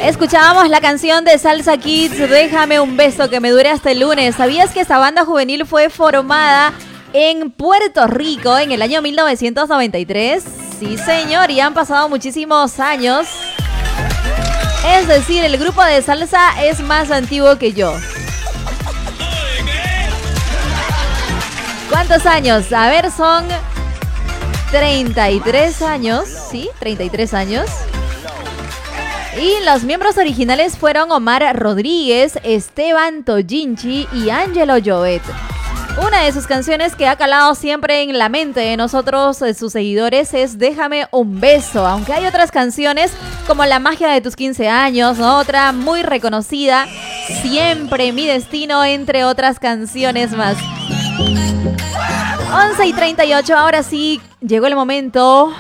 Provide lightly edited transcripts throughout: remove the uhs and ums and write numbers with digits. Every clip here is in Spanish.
Escuchábamos la canción de Salsa Kids, Déjame un beso que me dure hasta el lunes. ¿Sabías que esta banda juvenil fue formada en Puerto Rico en el año 1993? Sí, señor, y han pasado muchísimos años. Es decir, el grupo de salsa es más antiguo que yo. ¿Cuántos años? A ver, son 33 años, ¿sí? 33 años. Y los miembros originales fueron Omar Rodríguez, Esteban Toginchi y Angelo Jovet. Una de sus canciones que ha calado siempre en la mente de nosotros, sus seguidores, es Déjame un beso. Aunque hay otras canciones como La magia de tus 15 años, ¿no? Otra muy reconocida, Siempre mi destino, entre otras canciones más. 11:38, ahora sí, llegó el momento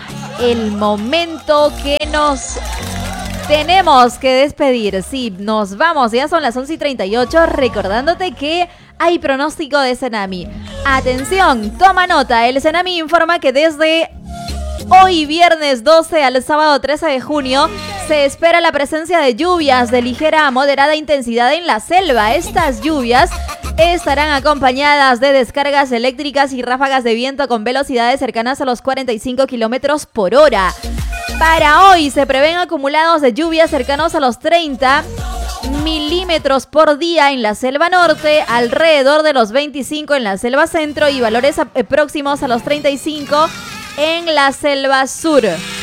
que nos tenemos que despedir. Sí, nos vamos, ya son las 11:38, recordándote que hay pronóstico de tsunami. Atención, toma nota, el Tsunami informa que desde hoy viernes 12 al sábado 13 de junio se espera la presencia de lluvias de ligera a moderada intensidad en la selva. Estas lluvias estarán acompañadas de descargas eléctricas y ráfagas de viento con velocidades cercanas a los 45 kilómetros por hora. Para hoy se prevén acumulados de lluvias cercanos a los 30 milímetros por día en la selva norte, alrededor de los 25 en la selva centro y valores próximos a los 35 en la selva sur.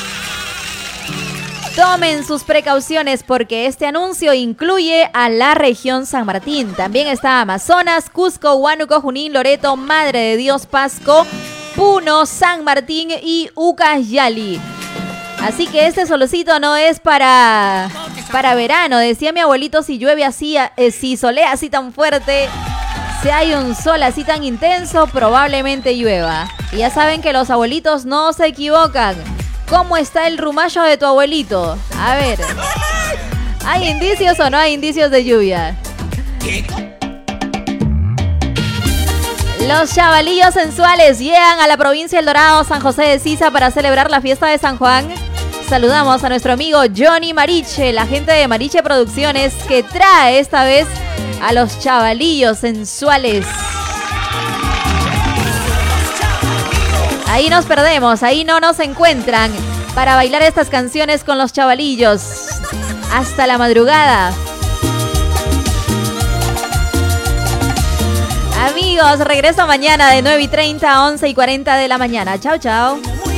Tomen sus precauciones porque este anuncio incluye a la región San Martín. También está Amazonas, Cusco, Huánuco, Junín, Loreto, Madre de Dios, Pasco, Puno, San Martín y Ucayali. Así que este solcito no es para verano. Decía mi abuelito, si llueve así, si solea así tan fuerte, si hay un sol así tan intenso, probablemente llueva. Y ya saben que los abuelitos no se equivocan. ¿Cómo está el rumayo de tu abuelito? A ver, ¿hay indicios o no hay indicios de lluvia? Los chavalillos sensuales llegan a la provincia El Dorado, San José de Sisa, para celebrar la fiesta de San Juan. Saludamos a nuestro amigo Johnny Mariche, la gente de Mariche Producciones, que trae esta vez a los chavalillos sensuales. Ahí nos perdemos, ahí no nos encuentran para bailar estas canciones con los chavalillos hasta la madrugada. Amigos, regreso mañana de 9:30 a 11:40 de la mañana. Chao, chao.